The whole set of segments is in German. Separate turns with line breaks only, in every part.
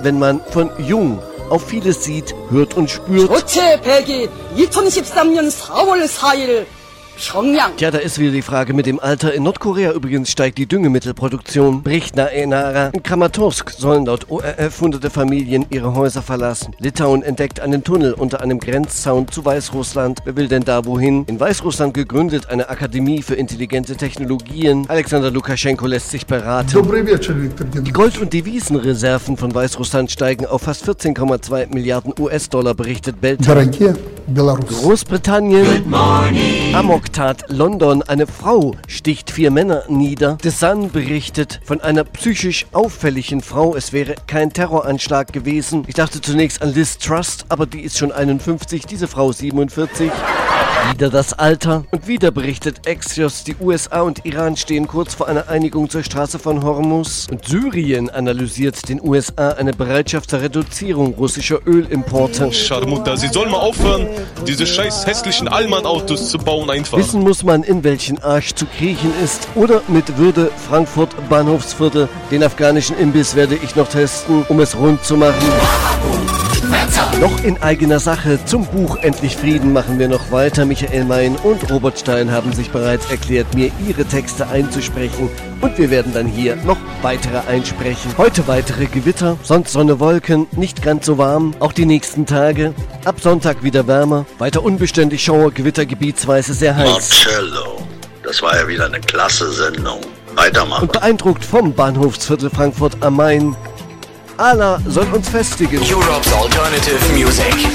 wenn man von jung auf vieles sieht, hört und spürt.
조체 100기 2013년 4월 4일 평양.
Tja, da ist wieder die Frage mit dem Alter. In Nordkorea übrigens steigt die Düngemittelproduktion. Bericht Naenara. In Kramatorsk sollen laut ORF hunderte Familien ihre Häuser verlassen. Litauen entdeckt einen Tunnel unter einem Grenzzaun zu Weißrussland. Wer will denn da wohin? In Weißrussland gegründet eine Akademie für intelligente Technologien. Alexander Lukaschenko lässt sich beraten. Die Gold- und Devisenreserven von Weißrussland steigen auf fast 14,2 Milliarden US-Dollar, berichtet Welt. Großbritannien. Amoktat London. Eine Frau sticht 4 Männer nieder. The Sun berichtet von einer psychisch auffälligen Frau. Es wäre kein Terroranschlag gewesen. Ich dachte zunächst an Liz Truss, aber die ist schon 51, diese Frau 47. Wieder das Alter. Und wieder berichtet Axios, die USA und Iran stehen kurz vor einer Einigung zur Straße von Hormuz. Und Syrien analysiert den USA eine Bereitschaft zur Reduzierung russischer Ölimporte.
Scharmutter, sie sollen mal aufhören, diese scheiß hässlichen Allmann-Autos zu bauen einfach.
Wissen muss man, in welchen Arsch zu kriechen ist. Oder mit Würde Frankfurt Bahnhofsviertel. Den afghanischen Imbiss werde ich noch testen, um es rund zu machen. Noch in eigener Sache. Zum Buch Endlich Frieden machen wir noch weiter. Michael Mein und Robert Stein haben sich bereits erklärt, mir ihre Texte einzusprechen. Und wir werden dann hier noch weitere einsprechen. Heute weitere Gewitter, sonst Sonne, Wolken, nicht ganz so warm. Auch die nächsten Tage. Ab Sonntag wieder wärmer. Weiter unbeständig Schauer, Gewitter, gebietsweise sehr heiß.
Marcello, das war ja wieder eine klasse Sendung. Weitermachen.
Und beeindruckt vom Bahnhofsviertel Frankfurt am Main. Allah soll uns festigen.
Europe's Alternative Music.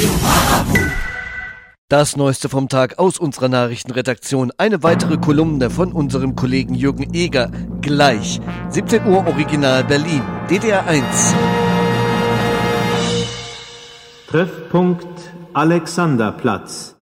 Das Neueste vom Tag aus unserer Nachrichtenredaktion. Eine weitere Kolumne von unserem Kollegen Jürgen Eger. Gleich. 17 Uhr Original Berlin. DDR 1.
Treffpunkt Alexanderplatz.